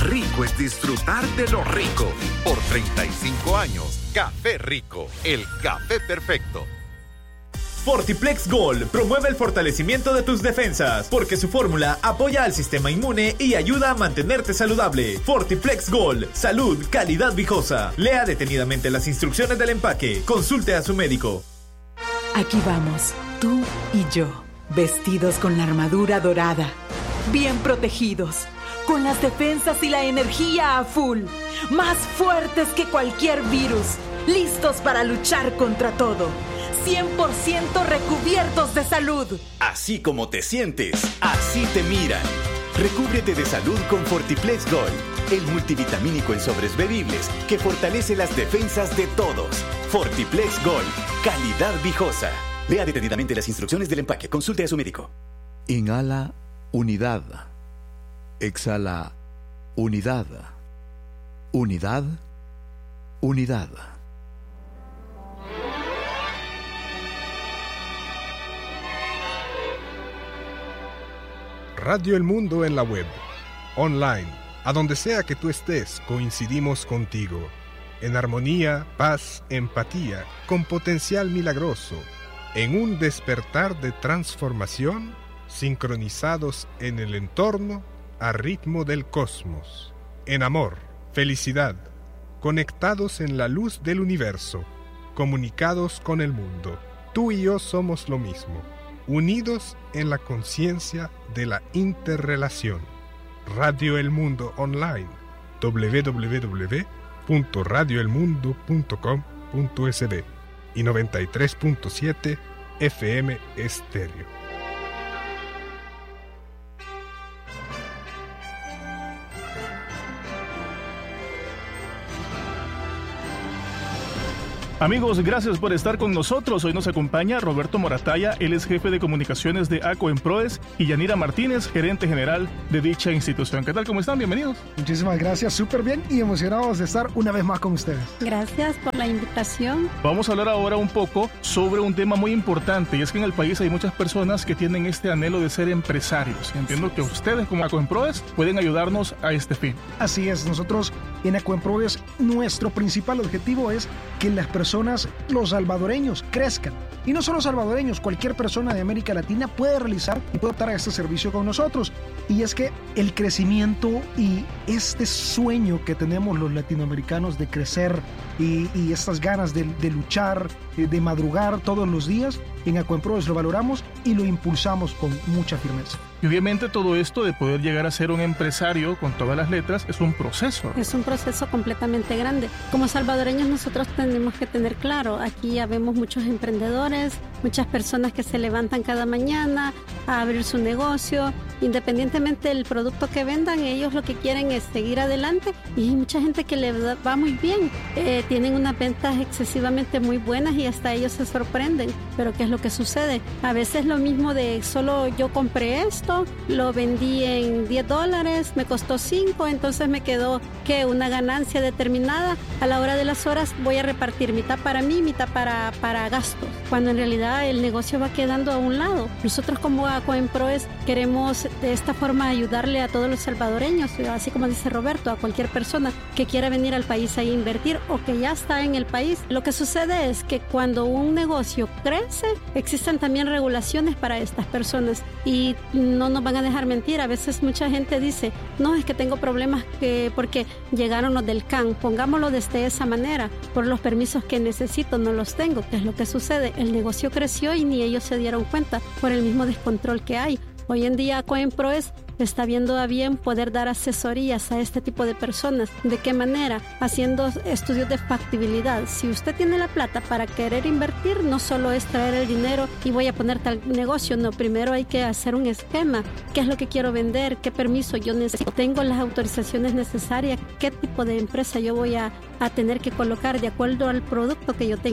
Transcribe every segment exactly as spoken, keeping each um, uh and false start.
Rico es disfrutar de lo rico. Por treinta y cinco años, Café Rico, el café perfecto. Fortiplex Gold promueve el fortalecimiento de tus defensas, porque su fórmula apoya al sistema inmune y ayuda a mantenerte saludable. Fortiplex Gold, salud, calidad viejosa. Lea detenidamente las instrucciones del empaque. Consulte a su médico. Aquí vamos, tú y yo, vestidos con la armadura dorada, bien protegidos, con las defensas y la energía a full, más fuertes que cualquier virus, listos para luchar contra todo. cien por ciento recubiertos de salud. Así como te sientes, así te miran. Recúbrete de salud con Fortiplex Gold, el multivitamínico en sobres bebibles que fortalece las defensas de todos. Fortiplex Gold, calidad viejosa. Lea detenidamente las instrucciones del empaque. Consulte a su médico. Inhala unidad. Exhala unidad. Unidad. Unidad. Radio El Mundo en la web, online, a donde sea que tú estés, coincidimos contigo. En armonía, paz, empatía, con potencial milagroso, en un despertar de transformación, sincronizados en el entorno, a ritmo del cosmos. En amor, felicidad, conectados en la luz del universo, comunicados con el mundo. Tú y yo somos lo mismo. Unidos en la conciencia de la interrelación. Radio El Mundo Online, doble u doble u doble u punto radio el mundo punto com punto es de y noventa y tres punto siete F M Estéreo. Amigos, gracias por estar con nosotros. Hoy nos acompaña Roberto Morataya, él es jefe de comunicaciones de ACOEMPROES, y Yanira Martínez, gerente general de dicha institución. ¿Qué tal? ¿Cómo están? Bienvenidos. Muchísimas gracias, súper bien y emocionados de estar una vez más con ustedes. Gracias por la invitación. Vamos a hablar ahora un poco sobre un tema muy importante, y es que en el país hay muchas personas que tienen este anhelo de ser empresarios. Y entiendo que ustedes como ACOEMPROES pueden ayudarnos a este fin. Así es, nosotros en ACOEMPROES nuestro principal objetivo es que las personas los salvadoreños crezcan. Y no solo salvadoreños, cualquier persona de América Latina puede realizar y puede optar a este servicio con nosotros. Y es que el crecimiento y este sueño que tenemos los latinoamericanos de crecer y, y estas ganas de, de luchar, de madrugar todos los días, en ACOEMPROES lo valoramos y lo impulsamos con mucha firmeza. Y obviamente todo esto de poder llegar a ser un empresario con todas las letras es un proceso. Es un proceso completamente grande. Como salvadoreños nosotros tenemos que tener claro, aquí ya vemos muchos emprendedores, muchas personas que se levantan cada mañana a abrir su negocio, independientemente del producto que vendan, ellos lo que quieren es seguir adelante y hay mucha gente que le va muy bien, eh, tienen unas ventas excesivamente muy buenas y hasta ellos se sorprenden. Pero ¿qué es lo que sucede? A veces lo mismo de solo yo compré esto, lo vendí en diez dólares, me costó cinco, entonces me quedó que una ganancia determinada. A la hora de las horas voy a repartir mitad para mí, mitad para, para gastos, cuando en realidad el negocio va quedando a un lado. Nosotros como ACOEMPROES queremos de esta forma ayudarle a todos los salvadoreños, así como dice Roberto, a cualquier persona que quiera venir al país a invertir o que ya está en el país. Lo que sucede es que cuando un negocio crece, existen también regulaciones para estas personas y no nos van a dejar mentir. A veces mucha gente dice, no, es que tengo problemas que porque llegaron los del C A N, pongámoslo desde esa manera, por los permisos que necesito no los tengo. ¿Qué es lo que sucede? El negocio creció y ni ellos se dieron cuenta por el mismo descontrol que hay. Hoy en día ACOEMPROES está viendo a bien poder dar asesorías a este tipo de personas. ¿De qué manera? Haciendo estudios de factibilidad. Si usted tiene la plata para querer invertir, no solo es traer el dinero y voy a poner tal negocio, no, primero hay que hacer un esquema. ¿Qué es lo que quiero vender? ¿Qué permiso yo necesito? ¿Tengo las autorizaciones necesarias? ¿Qué tipo de empresa yo voy a, a tener que colocar de acuerdo al producto que yo tenga?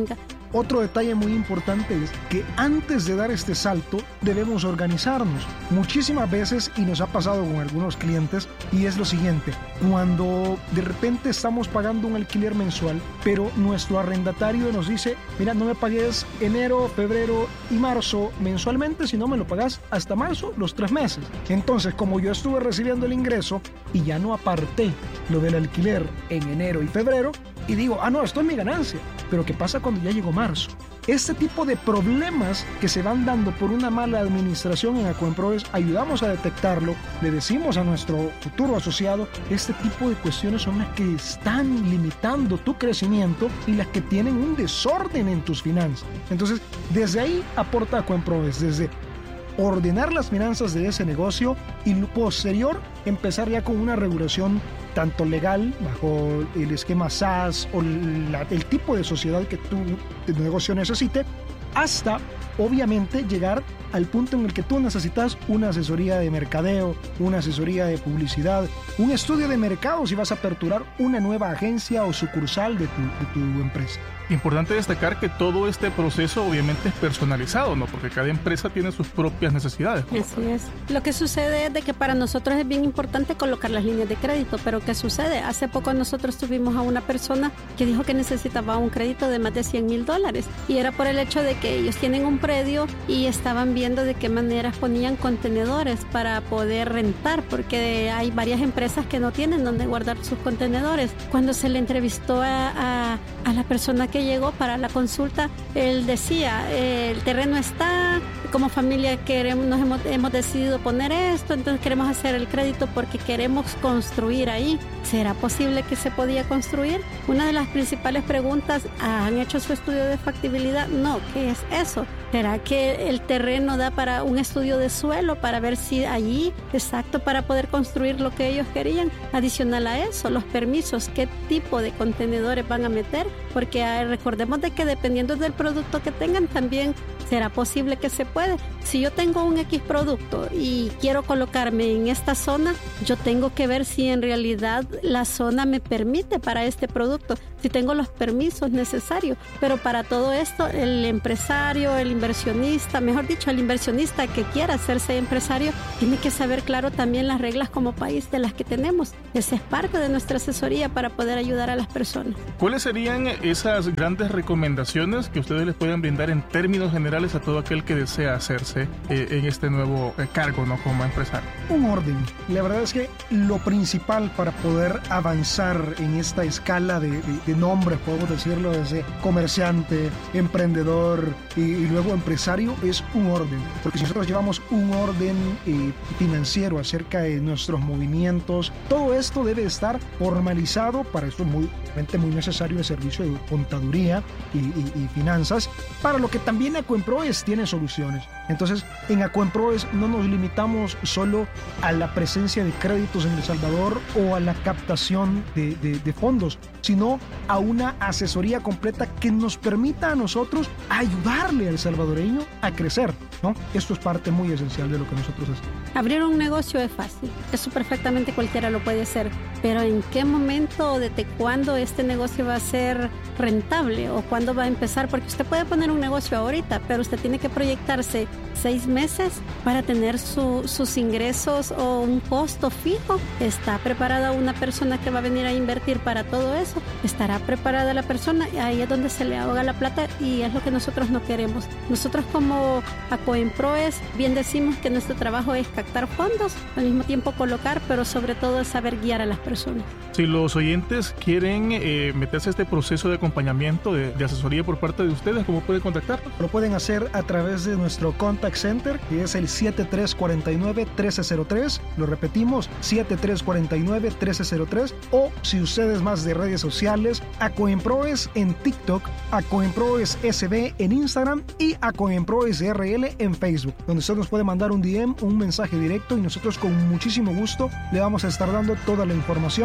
otro detalle muy importante es que antes de dar este salto debemos organizarnos. Muchísimas veces, y nos ha pasado con algunos clientes, y es lo siguiente: cuando de repente estamos pagando un alquiler mensual, pero nuestro arrendatario nos dice, mira, no me pagues enero, febrero y marzo mensualmente, sino me lo pagas hasta marzo, los tres meses. Entonces, como yo estuve recibiendo el ingreso y ya no aparté lo del alquiler en enero y febrero, y digo, ah, no, esto es mi ganancia. Pero ¿qué pasa cuando ya llegó marzo? Este tipo de problemas que se van dando por una mala administración en Acuemproves, ayudamos a detectarlo, le decimos a nuestro futuro asociado, este tipo de cuestiones son las que están limitando tu crecimiento y las que tienen un desorden en tus finanzas. Entonces, desde ahí aporta Acuemproves, desde ordenar las finanzas de ese negocio y posterior empezar ya con una regulación tanto legal, bajo el esquema S A S o la, el tipo de sociedad que tu, tu negocio necesite, hasta obviamente llegar al punto en el que tú necesitas una asesoría de mercadeo, una asesoría de publicidad, un estudio de mercado si vas a aperturar una nueva agencia o sucursal de tu, de tu empresa. Importante destacar que todo este proceso obviamente es personalizado, ¿no? Porque cada empresa tiene sus propias necesidades. Así es. Lo que sucede es de que para nosotros es bien importante colocar las líneas de crédito, pero ¿qué sucede? Hace poco nosotros tuvimos a una persona que dijo que necesitaba un crédito de más de cien mil dólares y era por el hecho de que ellos tienen un predio y estaban viendo de qué manera ponían contenedores para poder rentar, porque hay varias empresas que no tienen donde guardar sus contenedores. Cuando se le entrevistó a, a, a la persona que llegó para la consulta, él decía, el terreno está, como familia queremos, nos hemos, hemos decidido poner esto, entonces queremos hacer el crédito porque queremos construir ahí. ¿Será posible que se podía construir? Una de las principales preguntas, ¿han hecho su estudio de factibilidad? No, ¿qué es eso? ¿Será que el terreno da para un estudio de suelo para ver si allí, exacto, para poder construir lo que ellos querían? Adicional a eso, los permisos, ¿qué tipo de contenedores van a meter? Porque hay, recordemos de que dependiendo del producto que tengan, también será posible que se puede. Si yo tengo un X producto y quiero colocarme en esta zona, yo tengo que ver si en realidad la zona me permite para este producto, si tengo los permisos necesarios. Pero para todo esto, el empresario, el inversionista, mejor dicho, el inversionista que quiera hacerse empresario, tiene que saber claro también las reglas como país de las que tenemos. Esa es parte de nuestra asesoría para poder ayudar a las personas. ¿Cuáles serían esas grandes recomendaciones que ustedes les pueden brindar en términos generales a todo aquel que desea hacerse eh, en este nuevo eh, cargo, ¿no?, como empresario? Un orden. La verdad es que lo principal para poder avanzar en esta escala de, de, de nombres, podemos decirlo, desde comerciante, emprendedor y, y luego empresario, es un orden. Porque si nosotros llevamos un orden eh, financiero acerca de nuestros movimientos, todo esto debe estar formalizado. Para eso es muy, muy necesario el servicio de contaduría y, y, y finanzas, para lo que también Acuemproves tiene soluciones. Entonces, en Acuemproves no nos limitamos solo a la presencia de créditos en El Salvador o a la captación de, de, de fondos, sino a una asesoría completa que nos permita a nosotros ayudarle al salvadoreño a crecer, ¿no? Esto es parte muy esencial de lo que nosotros hacemos. Abrir un negocio es fácil, eso perfectamente cualquiera lo puede hacer, pero ¿en qué momento o desde cuándo este negocio va a ser rentable o cuándo va a empezar? Porque usted puede poner un negocio ahorita, pero usted tiene que proyectarse seis meses para tener su, sus ingresos o un costo fijo. ¿Está preparada una persona que va a venir a invertir para todo eso? ¿Estará preparada la persona? Ahí es donde se le ahoga la plata y es lo que nosotros no queremos. Nosotros como Acuemproves bien decimos que nuestro trabajo es captar fondos, al mismo tiempo colocar, pero sobre todo es saber guiar a las personas. Si los oyentes quieren eh, meterse a este proceso de acompañamiento, de, de asesoría por parte de ustedes, ¿cómo pueden contactarlos? Lo pueden hacer a través de nuestro contact center, que es el siete tres cuatro nueve, uno tres cero tres. Lo repetimos, siete tres cuatro nueve, uno tres cero tres. O si ustedes más de redes sociales, Acuemproves en TikTok, Acuemproves S B en Instagram y Acuemproves R L en Facebook, donde usted nos puede mandar un D M, un mensaje directo, y nosotros con muchísimo gusto le vamos a estar dando toda la información por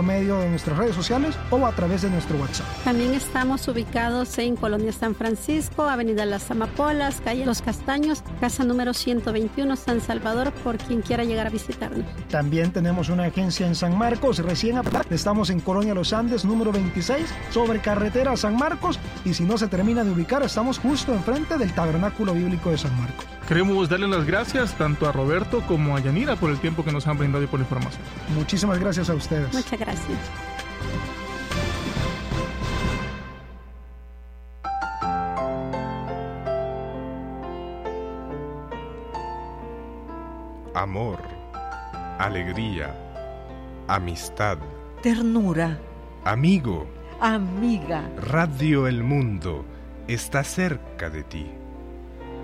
por medio de nuestras redes sociales o a través de nuestro WhatsApp. También estamos ubicados en Colonia San Francisco, Avenida Las Amapolas, calle Los Castaños, casa número ciento veintiuno, San Salvador, por quien quiera llegar a visitarnos. También tenemos una agencia en San Marcos, recién aprobada. Estamos en Colonia Los Andes, número veintiséis, sobre carretera San Marcos, y si no se termina de ubicar, estamos justo enfrente del Tabernáculo Bíblico de San Marcos. Queremos darle las gracias tanto a Roberto como a Yanira por el tiempo que nos han brindado y por la información. Muchísimas gracias a ustedes. Muchas gracias. Amor, alegría, amistad, ternura, amigo, amiga. Radio El Mundo está cerca de ti.